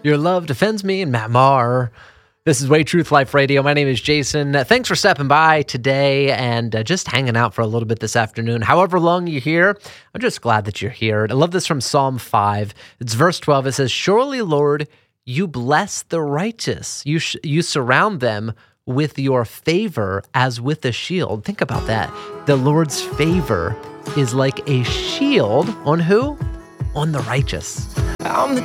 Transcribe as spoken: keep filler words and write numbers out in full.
Your love defends me and Matt Maher. This is Way Truth Life Radio. My name is Jason. Uh, thanks for stopping by today and uh, just hanging out for a little bit this afternoon. However long you're here, I'm just glad that you're here. I love this from Psalm five. It's verse twelve. It says, "Surely, Lord, you bless the righteous. You sh- you surround them with your favor as with a shield." Think about that. The Lord's favor is like a shield on who? On the righteous. I'm the